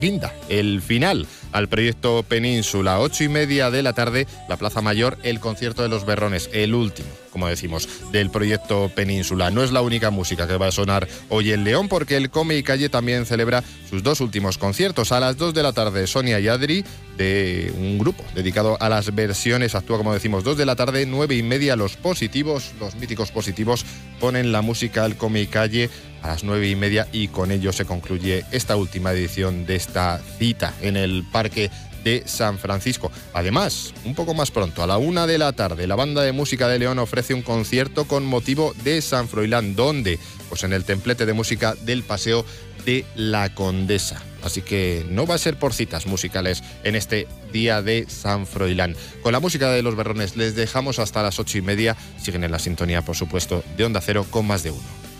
guinda, el final al proyecto Península. 8:30 de la tarde, la Plaza Mayor, el concierto de Los Berrones, el último, como decimos, del proyecto Península. No es la única música que va a sonar hoy en León, porque el Come y Calle también celebra sus 2 últimos conciertos. A las 2 de la tarde, Sonia y Adri, de un grupo dedicado a las versiones, actúa, como decimos, 2 de la tarde, 9:30, Los Positivos, los míticos Positivos, ponen la música al Come y Calle a las 9:30 y con ello se concluye esta última edición de esta cita en el Parque de San Francisco. Además, un poco más pronto, a la 1 de la tarde, la Banda de Música de León ofrece un concierto con motivo de San Froilán. ¿Dónde? Pues en el templete de música del Paseo de la Condesa. Así que no va a ser por citas musicales en este día de San Froilán. Con la música de Los Berrones les dejamos hasta las 8:30. Siguen en la sintonía, por supuesto, de Onda Cero con Más de Uno.